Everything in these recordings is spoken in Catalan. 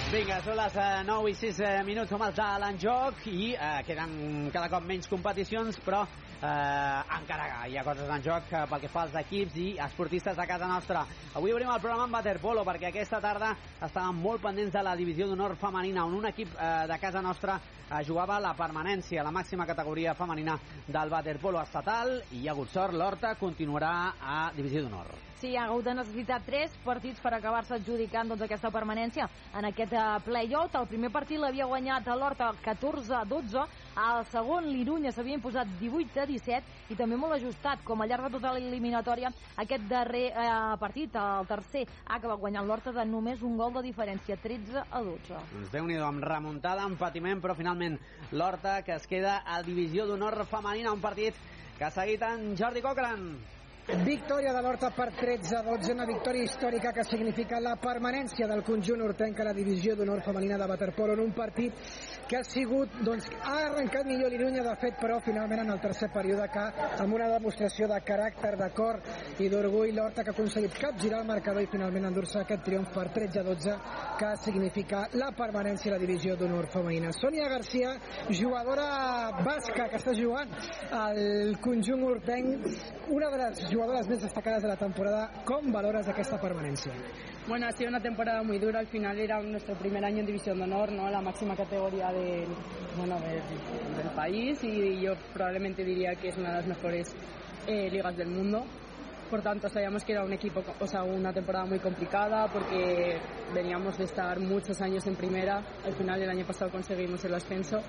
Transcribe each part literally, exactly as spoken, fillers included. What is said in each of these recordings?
Vinga, són les nou i sis minuts, som els de l'enjoc i eh, queden cada cop menys competicions, però eh, encara hi ha coses en joc eh, pel que fa als equips i esportistes de casa nostra. Avui obrim el programa amb waterpolo perquè aquesta tarda estàvem molt pendents de la divisió d'honor femenina, on un equip eh, de casa nostra eh, jugava la permanència, la màxima categoria femenina del waterpolo estatal, i hi ha hagut sort. L'Horta continuarà a divisió d'honor. Sí, hi ha hagut de necessitar tres partits per acabar-se adjudicant doncs, aquesta permanència en aquest play-out. El primer partit l'havia guanyat a l'Horta catorze a dotze, al segon l'Irunya s'havia imposat divuit a disset i també molt ajustat, com al llarg de tota l'eliminatòria. Aquest darrer eh, partit, el tercer, ha acabat guanyant l'Horta de només un gol de diferència, tretze a dotze. Doncs Déu-n'hi-do, amb remuntada, amb patiment, però finalment l'Horta, que es queda a divisió d'honor femenina, un partit que ha seguit en Jordi Cochran. Victòria de l'Horta per tretze a dotze, una victòria històrica que significa la permanència del conjunt hortenc a la divisió d'honor femenina de waterpolo en un partit que ha sigut, doncs, ha arrencat millor l'Irunya, de fet, però finalment en el tercer període, que amb una demostració de caràcter, de cor i d'orgull, l'Horta que ha aconseguit capgirar el marcador i finalment endur-se aquest triomf per tretze a dotze, que significa la permanència a la divisió d'honor femenina. Sònia Garcia, jugadora basca que està jugant al conjunt hortenc, una de les jugadoras más destacadas de la temporada. ¿Cómo valoras aquesta permanencia? Bueno, ha sido una temporada muy dura. Al final era nuestro primer año en División de Honor, ¿no? La máxima categoría del, bueno, del, del país, y yo probablemente diría que es una de las mejores eh, ligas del mundo. Por tanto, sabíamos que era un equipo, o sea, una temporada muy complicada porque veníamos de estar muchos años en primera. Al final del año pasado conseguimos el ascenso.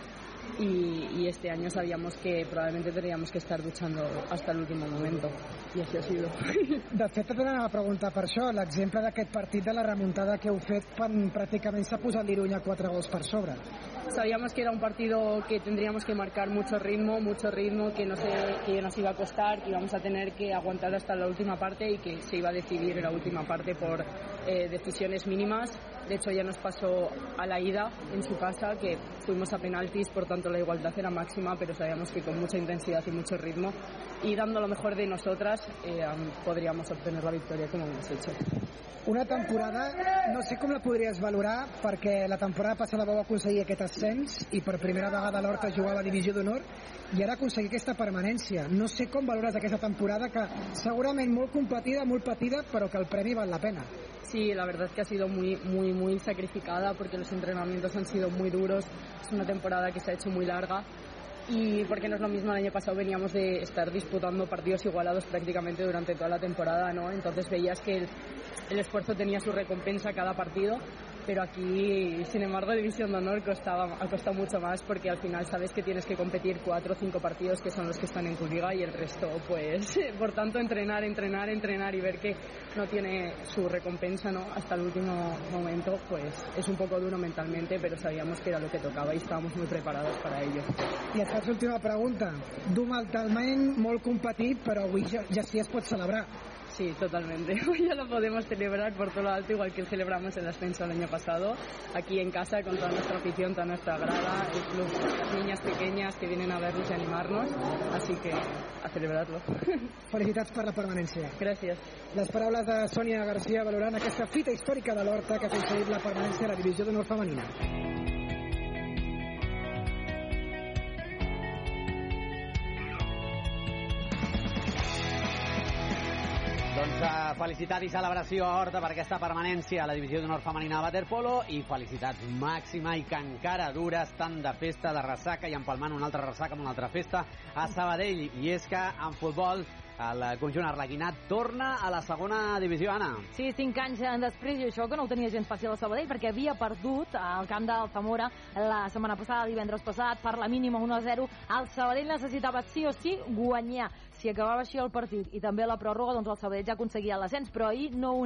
Y, y este año sabíamos que probablemente tendríamos que estar luchando hasta el último momento, i així ha sido. De fet, te anava a preguntar per això, l'exemple d'aquest partit, de la remuntada que heu fet, quan pràcticament s'ha posat l'Irunya quatre gols per sobre. Sabíamos que era un partido que tendríamos que marcar mucho ritmo, mucho ritmo, que, no sé, que nos iba a costar, que íbamos a tener que aguantar hasta la última parte y que se iba a decidir en la última parte por eh, decisiones mínimas. De hecho, ya nos pasó a la ida en su casa, que fuimos a penaltis, por tanto la igualdad era máxima, pero sabíamos que con mucha intensidad y mucho ritmo y dando lo mejor de nosotras eh, podríamos obtener la victoria como hemos hecho. Una temporada, no sé com la podries valorar, perquè la temporada passada vau aconseguir aquest ascens i per primera vegada l'Horta jugava a la divisió d'honor i ara aconseguir aquesta permanència. No sé com valores aquesta temporada, que segurament molt competida, molt patida, però que el premi val la pena. Sí, la verdad es que ha sido muy, muy, muy sacrificada porque los entrenamientos han sido muy duros. Es una temporada que se ha hecho muy larga. Y porque no es lo mismo, el año pasado veníamos de estar disputando partidos igualados prácticamente durante toda la temporada, ¿no? Entonces veías que el, el esfuerzo tenía su recompensa cada partido, pero aquí, sin embargo, División de Honor costaba, ha costado mucho más porque al final sabes que tienes que competir cuatro o cinco partidos que son los que están en tu liga y el resto, pues, por tanto, entrenar, entrenar, entrenar y ver que no tiene su recompensa, ¿no? Hasta el último momento, pues es un poco duro mentalmente, pero sabíamos que era lo que tocaba y estábamos muy preparados para ello. I et faig l'última pregunta. Dur mentalment, molt competit, però avui ja, ja sí es pot celebrar. Sí, totalmente. Hoy ya lo podemos celebrar por todo lo alto, igual que celebramos el ascenso el año pasado, aquí en casa, con toda nuestra afición, toda nuestra grada, el club, las niñas pequeñas que vienen a vernos y animarnos, así que a celebrarlo. Felicitats per la permanència. Gràcies. Les paraules de Sònia Garcia valorant aquesta fita històrica de l'Horta que ha aconseguit la permanència a la divisió d'honor femenina. Doncs uh, felicitat i celebració a Horta per aquesta permanència a la divisió d'honor femenina de waterpolo, i felicitats màxima, i que encara dura, estan de festa, de ressaca, i empalmant una altra ressaca amb una altra festa a Sabadell. I és que en futbol el conjunt arlequinat torna a la segona divisió, Anna. Sí, cinc anys després, i això que no ho tenia gens fàcil a Sabadell, perquè havia perdut al camp d'Altamora la setmana passada, divendres passat, per la mínima un a zero. El Sabadell necessitava sí o sí guanyar. Si acabava així el partit i també la pròrroga, doncs el Sabadell ja aconseguia l'ascens, però ahir no ho